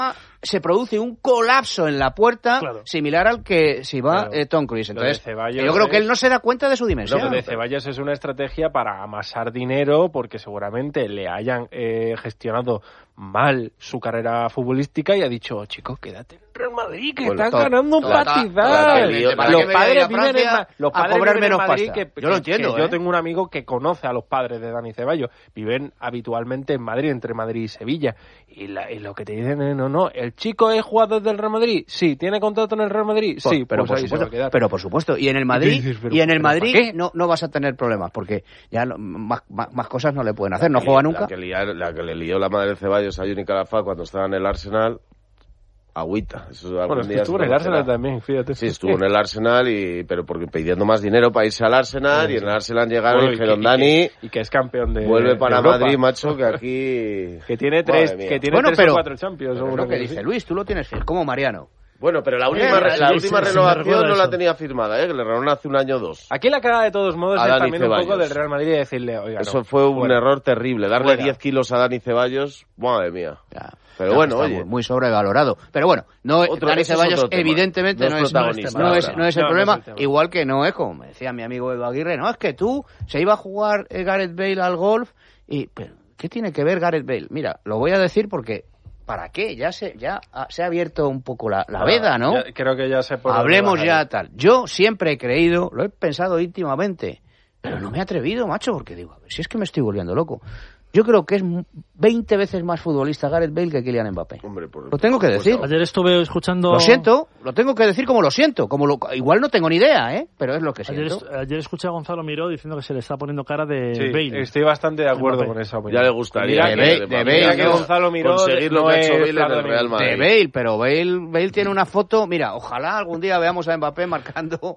se produce un colapso en la puerta similar al que si va Tom Cruise. Entonces, yo creo que él no se da cuenta de su dimensión. Lo de Ceballos es una estrategia para amasar dinero porque seguramente le hayan gestionado mal su carrera futbolística y ha dicho, chico, quédate en Real Madrid, que estás ganando un pastizal. Los padres viven en Madrid, yo lo entiendo. Yo tengo un amigo que conoce a los padres de Dani Ceballos, viven habitualmente en Madrid, entre Madrid y Sevilla, y lo que te dicen es, no, el chico es jugador del Real Madrid, sí, tiene contrato en el Real Madrid, sí, pero pues por supuesto, y en el Madrid, no vas a tener problemas, porque ya más cosas no le pueden hacer, no juega nunca. La que le lió la madre de Ceballos a Johnny Calafá cuando estaba en el Arsenal, agüita. Bueno, es que estuvo en el Arsenal también, fíjate. Sí, estuvo en el Arsenal, pero porque pidiendo más dinero para irse al Arsenal, y en el Arsenal llegaron y dijeron, Dani, y que es campeón de vuelve para Europa. Madrid, macho, que aquí... que tiene tres o cuatro Champions. Es lo que dice Luis, tú lo tienes como Mariano. Bueno, pero la última renovación no la tenía firmada, que le renovaron hace un año o dos. Aquí la cara de todos modos es también un poco del Real Madrid y decirle, oiga, eso fue un error terrible, darle 10 kilos a Dani Ceballos, madre mía. Ya. Pero bueno, oye, muy sobrevalorado. Pero bueno, Dani Ceballos evidentemente no es el problema, igual que no es, como me decía mi amigo Edu Aguirre, no, es que se iba a jugar Gareth Bale al golf, pero ¿qué tiene que ver Gareth Bale? Mira, lo voy a decir porque ¿para qué? Ya se ha abierto un poco la veda, ¿no? Creo que ya se puede. Hablemos ya tal. Yo siempre he creído, lo he pensado íntimamente, pero no me he atrevido, macho, porque digo, a ver, si es que me estoy volviendo loco. Yo creo que es 20 veces más futbolista Gareth Bale que Kylian Mbappé. Hombre, lo tengo que decir. Ayer estuve escuchando... Lo siento, lo tengo que decir como lo siento. Igual no tengo ni idea, pero es lo que siento. Ayer escuché a Gonzalo Miró diciendo que se le está poniendo cara de Bale. Estoy bastante de acuerdo con esa opinión. Ya le gustaría de Bale, que Gonzalo Miró conseguir lo que ha hecho Bale en el Real Madrid. De Bale, pero Bale tiene una foto... Mira, ojalá algún día veamos a Mbappé marcando...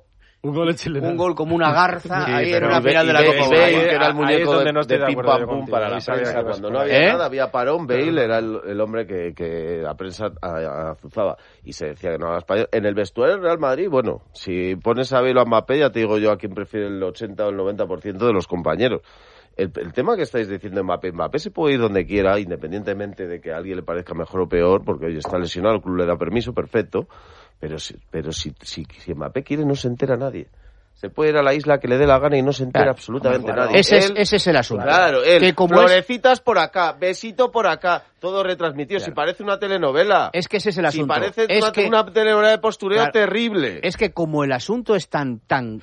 Un gol como una garza ahí en una final de la Copa. Bale, que era el muñeco de pim pam pum para la prensa. Cuando no había nada, había parón. Bale era el hombre que la prensa azuzaba y se decía que no hablaba español. En el vestuario del Real Madrid, bueno, si pones a Bale o a Mbappé, ya te digo yo a quién prefiere el 80 o el 90% de los compañeros. El tema que estáis diciendo Mbappé se puede ir donde quiera, independientemente de que a alguien le parezca mejor o peor, porque hoy está lesionado, el club le da permiso, perfecto. Pero si Mbappé quiere, no se entera nadie. Se puede ir a la isla que le dé la gana y no se entera absolutamente nadie. Ese es el asunto. Claro, florecitas por acá, besito por acá, todo retransmitido. Claro. Si parece una telenovela. Es que ese es el asunto. Si parece una telenovela de postureo, terrible. Es que como el asunto es tan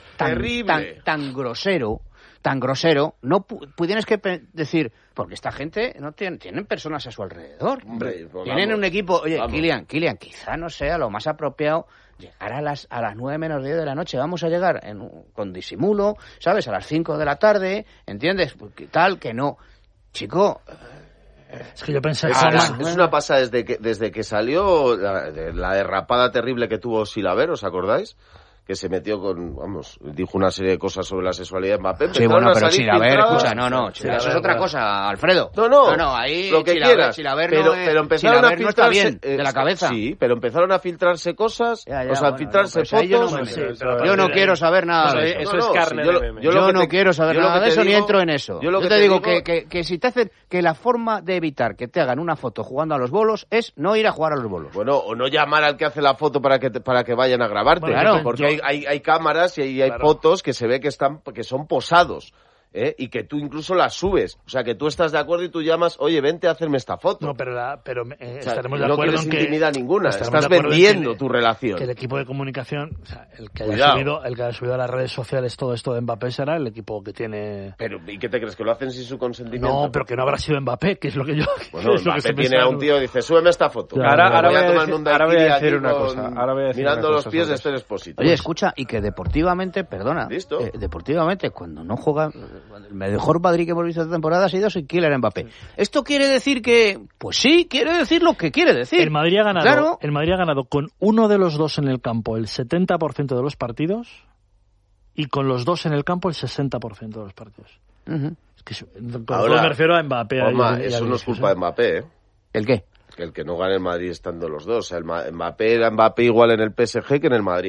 grosero, no tienes que decir, porque esta gente no tienen personas a su alrededor. Hombre, tienen un equipo. Oye, Kylian, quizá no sea lo más apropiado llegar a las 9 menos 10 de la noche. Vamos a llegar con disimulo, ¿sabes? A las 5 de la tarde, ¿entiendes? Porque tal que no. Chico... Es que yo pensé... Es una pasada desde que salió la derrapada terrible que tuvo Silaver, ¿os acordáis? Que se metió dijo una serie de cosas sobre la sexualidad de Mbappé. Sí, bueno, pero Silaver, escucha, eso es otra cosa, Alfredo. No, ahí lo que quieras. Pero empezaron a filtrarse, no está bien, de la cabeza. Sí, pero empezaron a filtrarse cosas, filtrarse fotos. Yo no quiero saber nada de eso. Eso es carne de meme. Yo no quiero saber nada de eso, ni entro en eso. Yo te digo que si te hacen, que la forma de evitar que te hagan una foto jugando a los bolos es no ir a jugar a los bolos. Bueno, o no llamar al que hace la foto para que vayan a grabarte. Claro, porque hay cámaras y hay fotos que se ve que son posados. Y que tú incluso las subes. O sea, que tú estás de acuerdo y tú llamas, oye, vente a hacerme esta foto. No, pero estaremos de acuerdo en que... No tienes intimidad ninguna, estás vendiendo tu relación. Que el equipo de comunicación, o sea, el que haya subido a las redes sociales todo esto de Mbappé será el equipo que tiene... Pero, ¿y qué te crees? ¿Que lo hacen sin su consentimiento? No, pero que no habrá sido Mbappé, que es lo que yo... Bueno, Mbappé tiene a un tío y dice, súbeme esta foto. Ahora voy a decir una cosa. Mirando los pies de este Expósito. Oye, escucha, y que deportivamente, perdona, deportivamente, cuando no juega... El mejor Madrid que hemos visto esta temporada ha sido sin Kylian Mbappé. ¿Esto quiere decir que...? Pues sí, quiere decir lo que quiere decir. El Madrid ha ganado con uno de los dos en el campo el 70% de los partidos y con los dos en el campo el 60% de los partidos. Uh-huh. Es que ahora me refiero a Mbappé. Eso no es culpa de Mbappé, ¿eh? ¿El qué? El que no gane el Madrid estando los dos. O sea, Mbappé era Mbappé igual en el PSG que en el Madrid.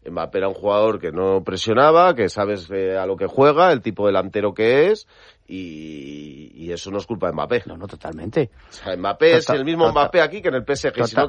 Mbappé era un jugador que no presionaba, que sabes a lo que juega, el tipo delantero que es, y eso no es culpa de Mbappé. No, totalmente. O sea, Mbappé es el mismo Mbappé aquí que en el PSG.